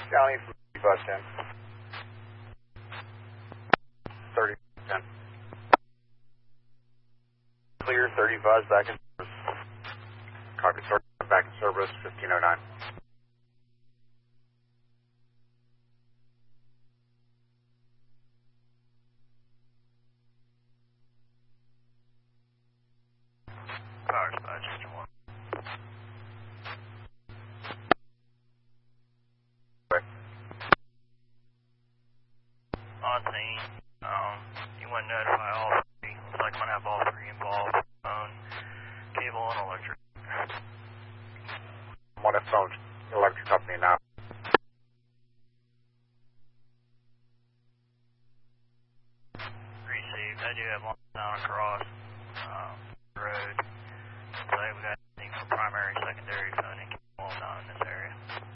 County from bus 10. 30, 10. Clear, 30 buzz, back in service. Copy, sir. Back in service, 1509. Power dispatch, Mr. 1. On scene, you want to notify all three. Looks like I'm going to have all three involved. Phone, cable, and electric. I'm on the phone, electric company now.